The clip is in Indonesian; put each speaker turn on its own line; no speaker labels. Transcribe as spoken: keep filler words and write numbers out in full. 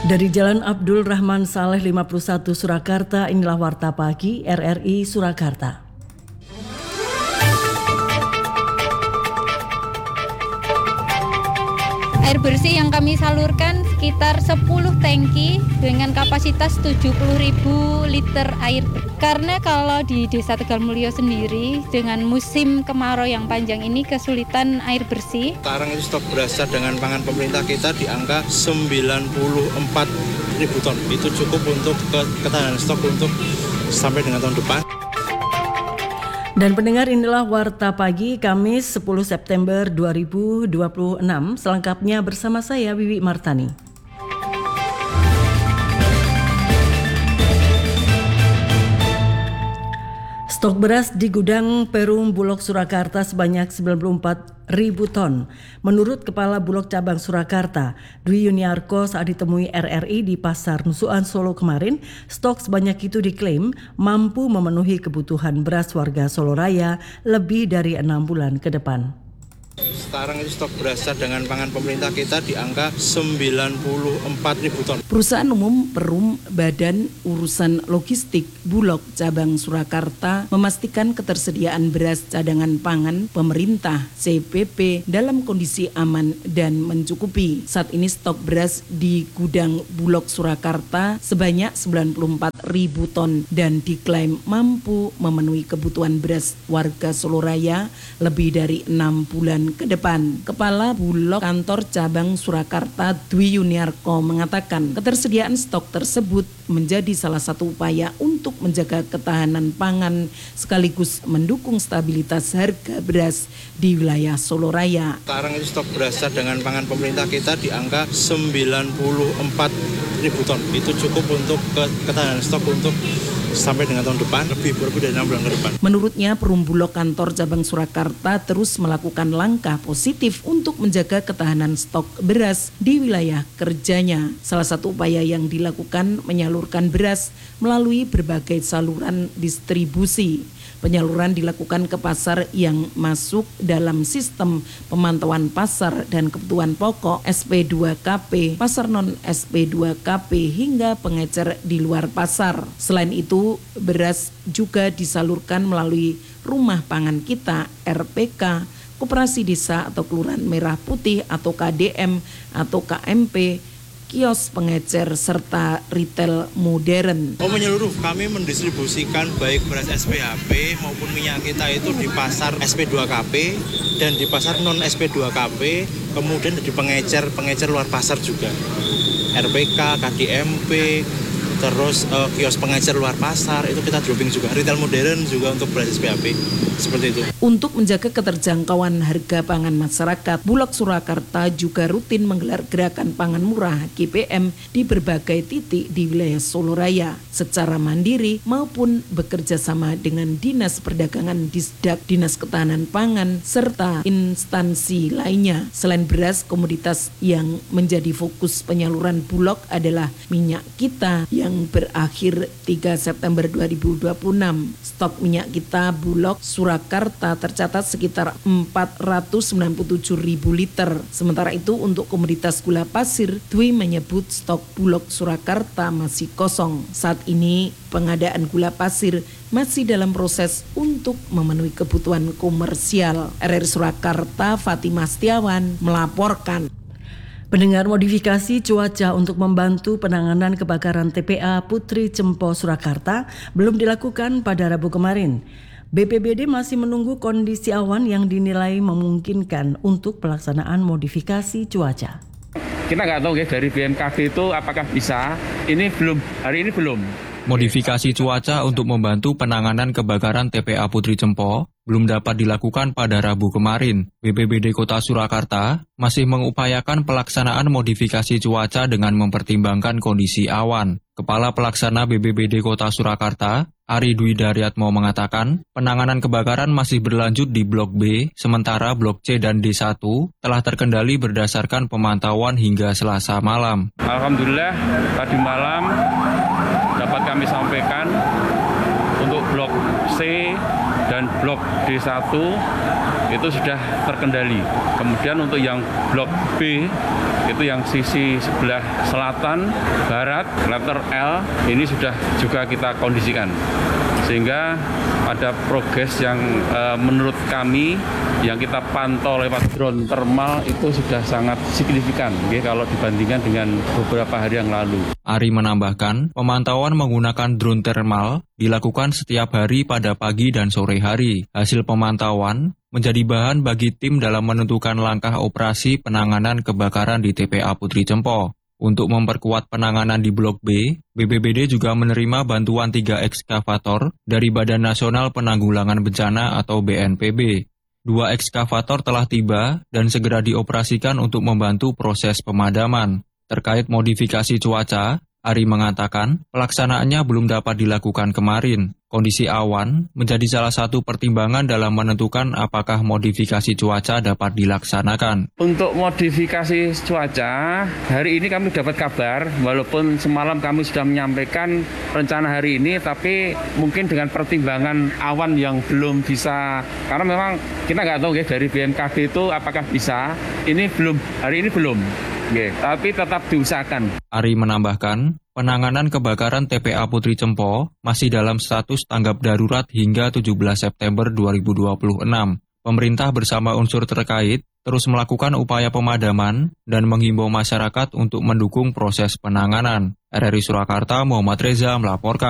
Dari Jalan Abdul Rahman Saleh lima puluh satu Surakarta, inilah Warta Pagi R R I Surakarta.
Air bersih yang kami salurkan sekitar sepuluh tangki dengan kapasitas tujuh puluh ribu liter air. Karena kalau di Desa Tegal Mulyo sendiri dengan musim kemarau yang panjang ini kesulitan air bersih.
Sekarang itu stok beras cadangan pangan pemerintah kita di angka sembilan puluh empat ribu ton. Itu cukup untuk ketahanan stok untuk sampai dengan tahun depan.
Dan pendengar, inilah Warta Pagi Kamis sepuluh September dua ribu dua puluh enam. Selengkapnya bersama saya Wiwi Martani. Stok beras di gudang Perum Bulog Surakarta sebanyak sembilan puluh empat ribu ton. Menurut Kepala Bulog Cabang Surakarta, Dwi Yuniarko, saat ditemui R R I di Pasar Nusuan Solo kemarin, stok sebanyak itu diklaim mampu memenuhi kebutuhan beras warga Solo Raya lebih dari enam bulan ke depan.
Sekarang itu stok beras cadangan pangan pemerintah kita di angka sembilan puluh empat ribu ton.
Perusahaan Umum Perum Badan Urusan Logistik Bulog Cabang Surakarta memastikan ketersediaan beras cadangan pangan pemerintah C P P dalam kondisi aman dan mencukupi. Saat ini stok beras di gudang Bulog Surakarta sebanyak sembilan puluh empat ribu ton dan diklaim mampu memenuhi kebutuhan beras warga Solo Raya lebih dari enam bulan ke depan. Kepala Bulog Kantor Cabang Surakarta Dwi Yuniarko mengatakan ketersediaan stok tersebut menjadi salah satu upaya untuk menjaga ketahanan pangan sekaligus mendukung stabilitas harga beras di wilayah Solo Raya.
Sekarang itu stok beras cadangan pangan pemerintah kita di angka sembilan puluh empat ribu ton. Itu cukup untuk ketahanan stok untuk sampai dengan tahun depan, lebih lebih dari enam bulan ke depan.
Menurutnya, Perum Bulog Kantor Cabang Surakarta terus melakukan langkah positif untuk menjaga ketahanan stok beras di wilayah kerjanya. Salah satu upaya yang dilakukan menyalurkan beras melalui berbagai saluran distribusi. Penyaluran dilakukan ke pasar yang masuk dalam sistem pemantauan pasar dan kebutuhan pokok S P dua K P, pasar non S P dua K P hingga pengecer di luar pasar. Selain itu, beras juga disalurkan melalui Rumah Pangan Kita R P K, Koperasi Desa atau Kelurahan Merah Putih atau K D M atau K M P, kios pengecer serta retail modern.
Oh, menyeluruh, kami mendistribusikan baik beras S P H P maupun minyak kita itu di pasar S P dua K P dan di pasar non S P dua K P, kemudian di pengecer pengecer luar pasar juga, R P K, K D M P, terus uh, kios pengecer luar pasar itu kita dropping juga, retail modern juga untuk beras S P H P, seperti itu.
Untuk menjaga keterjangkauan harga pangan masyarakat, Bulog Surakarta juga rutin menggelar gerakan pangan murah G P M di berbagai titik di wilayah Solo Raya secara mandiri maupun bekerja sama dengan Dinas Perdagangan Disdak, Dinas Ketahanan Pangan, serta instansi lainnya. Selain beras, komoditas yang menjadi fokus penyaluran Bulog adalah minyak kita yang berakhir tiga September dua ribu dua puluh enam. Stok minyak kita Bulog Surakarta tercatat sekitar empat ratus sembilan puluh tujuh ribu liter. Sementara itu untuk komoditas gula pasir, Dwi menyebut stok Bulog Surakarta masih kosong. Saat ini pengadaan gula pasir masih dalam proses untuk memenuhi kebutuhan komersial. R R I Surakarta, Fatimah Setiawan melaporkan.
Pendengar, modifikasi cuaca untuk membantu penanganan kebakaran T P A Putri Cempo Surakarta belum dilakukan pada Rabu kemarin. B P B D masih menunggu kondisi awan yang dinilai memungkinkan untuk pelaksanaan modifikasi cuaca.
Kita nggak tahu ya dari B M K G itu apakah bisa, ini belum, hari ini belum.
Modifikasi cuaca untuk membantu penanganan kebakaran T P A Putri Cempo belum dapat dilakukan pada Rabu kemarin. B P B D Kota Surakarta masih mengupayakan pelaksanaan modifikasi cuaca dengan mempertimbangkan kondisi awan. Kepala Pelaksana B P B D Kota Surakarta, Ari Dwi Daryatmo mengatakan, penanganan kebakaran masih berlanjut di Blok B, sementara Blok C dan D satu telah terkendali berdasarkan pemantauan hingga Selasa malam.
Alhamdulillah, tadi malam dapat kami sampaikan untuk Blok C dan blok D satu itu sudah terkendali. Kemudian untuk yang blok B itu yang sisi sebelah selatan barat letter L ini sudah juga kita kondisikan, sehingga ada progres yang e, menurut kami yang kita pantau lewat drone thermal itu sudah sangat signifikan okay, kalau dibandingkan dengan beberapa hari yang lalu.
Ari menambahkan, pemantauan menggunakan drone thermal dilakukan setiap hari pada pagi dan sore hari. Hasil pemantauan menjadi bahan bagi tim dalam menentukan langkah operasi penanganan kebakaran di T P A Putri Cempo. Untuk memperkuat penanganan di Blok B, B P B D juga menerima bantuan tiga ekskavator dari Badan Nasional Penanggulangan Bencana atau B N P B. Dua ekskavator telah tiba dan segera dioperasikan untuk membantu proses pemadaman. Terkait modifikasi cuaca, Ari mengatakan pelaksanaannya belum dapat dilakukan kemarin. Kondisi awan menjadi salah satu pertimbangan dalam menentukan apakah modifikasi cuaca dapat dilaksanakan.
Untuk modifikasi cuaca, hari ini kami dapat kabar, walaupun semalam kami sudah menyampaikan rencana hari ini, tapi mungkin dengan pertimbangan awan yang belum bisa, karena memang kita nggak tahu ya dari B M K G itu apakah bisa, ini belum, hari ini belum. Yeah, tapi tetap diusahakan.
Ari menambahkan, penanganan kebakaran T P A Putri Cempo masih dalam status tanggap darurat hingga tujuh belas September dua ribu dua puluh enam. Pemerintah bersama unsur terkait terus melakukan upaya pemadaman dan menghimbau masyarakat untuk mendukung proses penanganan. R R I Surakarta, Muhammad Reza melaporkan.